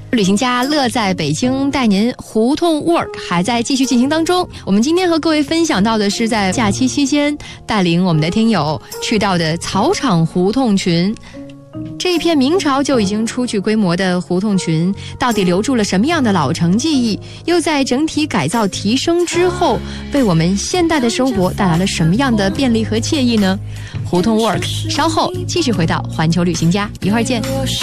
旅行家乐在北京带您胡同 work 还在继续进行当中。我们今天和各位分享到的是在假期期间带领我们的听友去到的草场胡同群。这一片明朝就已经初具规模的胡同群，到底留住了什么样的老城记忆？又在整体改造提升之后，为我们现代的生活带来了什么样的便利和惬意呢？胡同 work 稍后继续回到环球旅行家，一会儿见。